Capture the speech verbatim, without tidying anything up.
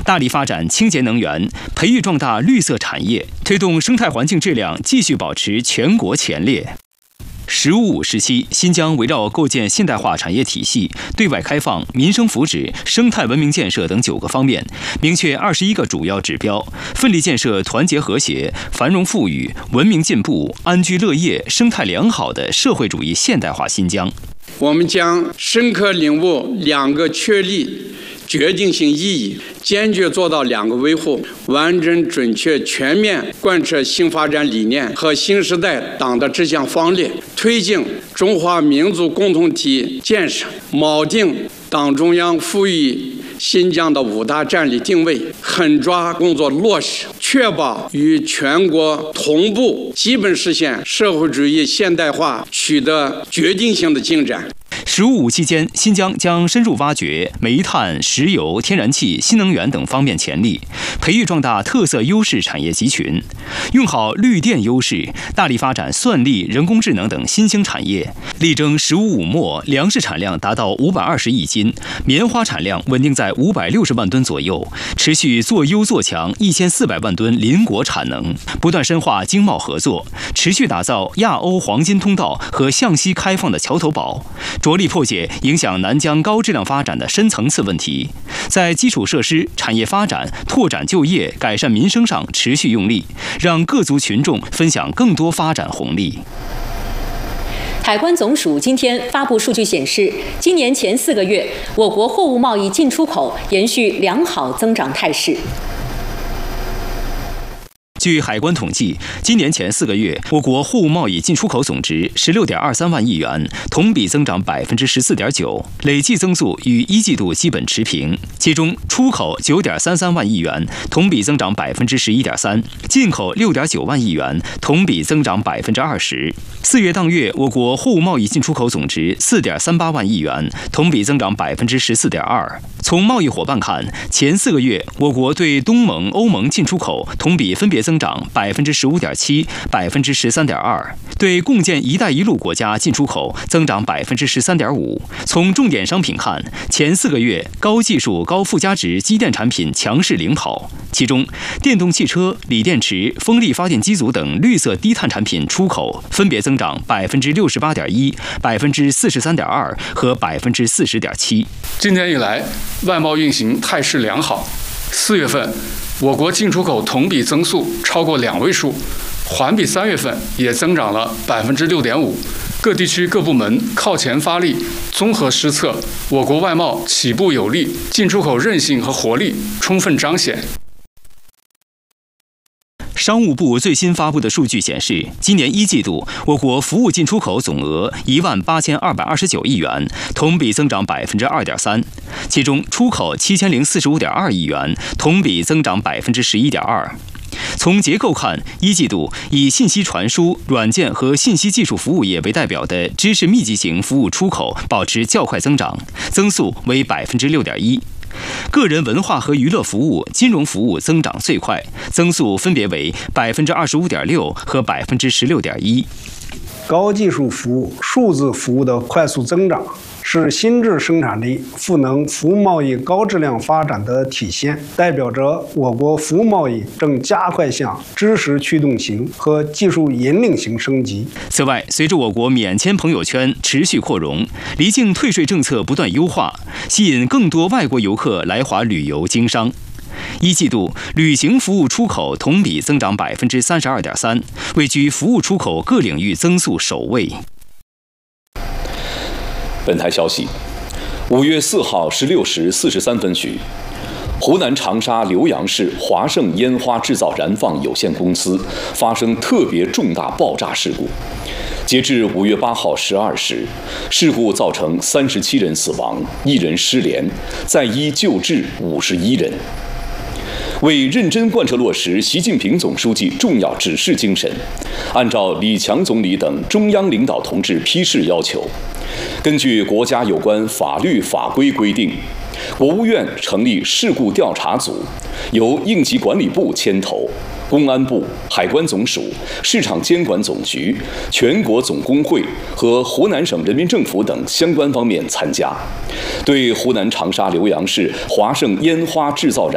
大力发展清洁能源，培育壮大绿色产业，推动生态环境质量继续保持全国前列。十五五时期，新疆围绕构建现代化产业体系、对外开放、民生福祉、生态文明建设等九个方面，明确二十一个主要指标，奋力建设团结和谐、繁荣富裕、文明进步、安居乐业、生态良好的社会主义现代化新疆。 我们将深刻领悟两个确立决定性意义，坚决做到两个维护，完整、准确、全面贯彻新发展理念和新时代党的治疆方略，推进中华民族共同体建设，锚定党中央赋予新疆的五大战略定位，狠抓工作落实，确保与全国同步基本实现社会主义现代化取得决定性的进展。 十五五期间，新疆将深入挖掘煤炭、石油、天然气、新能源等方面潜力，培育壮大特色优势产业集群，用好绿电优势，大力发展算力、人工智能等新兴产业，力争十五五末粮食产量达到五百二十亿斤，棉花产量稳定在五百六十万吨左右，持续做优做强一千四百万吨邻国产能，不断深化经贸合作，持续打造亚欧黄金通道和向西开放的桥头堡，着力破解影响南疆高质量发展的深层次问题，在基础设施、产业发展、拓展就业、改善民生上持续用力，让各族群众分享更多发展红利。 海关总署今天发布数据显示，今年前四个月，我国货物贸易进出口延续良好增长态势。 据海关统计，今年前四个月，我国货物贸易进出口总值十六点二三万亿元，同比增长百分之十四点九，累计增速与一季度基本持平。其中，出口九点三三万亿元，同比增长百分之十一点三；进口六点九万亿元，同比增长百分之二十。四月当月，我国货物贸易进出口总值四点三八万亿元，同比增长百分之十四点二。从贸易伙伴看，前四个月，我国对东盟、欧盟进出口同比分别增长百分之十五点七、百分之十三点二，对共建“一带一路”国家进出口增长百分之十三点五。从重点商品看，前四个月高技术、高附加值机电产品强势领跑，其中电动汽车、锂电池、风力发电机组等绿色低碳产品出口分别增长百分之六十八点一、百分之四十三点二和百分之四十点七。 今年以来，外贸运行态势良好。四月份，我国进出口同比增速超过两位数，环比三月份也增长了百分之六点五。各地区各部门靠前发力，综合施策，我国外贸起步有力，进出口韧性和活力充分彰显。 商务部最新发布的数据显示，今年一季度，我国服务进出口总额一万八千二百二十九亿元，同比增长百分之二点三。其中，出口七千零四十五点二亿元，同比增长百分之十一点二。从结构看，一季度以信息传输、软件和信息技术服务业为代表的知识密集型服务出口保持较快增长，增速为百分之六点一。个人文化和娱乐服务、金融服务增长最快，增速分别为百分之二十五点六和百分之十六点一。 高技术服务、数字服务的快速增长，是新质生产力、赋能服务贸易高质量发展的体现，代表着我国服务贸易正加快向知识驱动型和技术引领型升级。 此外，随着我国免签朋友圈持续扩容，离境退税政策不断优化，吸引更多外国游客来华旅游经商。一季度，旅行服务出口同比增长百分之三十二点三，位居服务出口各领域增速首位。 本台消息，五月四号十六时四十三分许，湖南长沙浏阳市华盛烟花制造燃放有限公司发生特别重大爆炸事故。截至五月八号十二时，事故造成三十七人死亡，一人失联，在医救治五十一人。为认真贯彻落实习近平总书记重要指示精神，按照李强总理等中央领导同志批示要求，根据国家有关法律法规规定，国务院成立事故调查组，由应急管理部牵头，公安部、海关总署、市场监管总局、全国总工会和湖南省人民政府等相关方面参加，对湖南长沙浏阳市华盛烟花制造燃